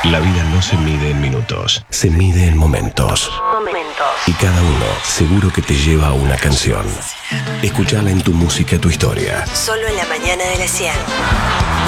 La vida no se mide en minutos, se mide en momentos. Y cada uno seguro que te lleva a una canción. Escuchala en Tu Música, Tu Historia. Solo en la mañana de la 100.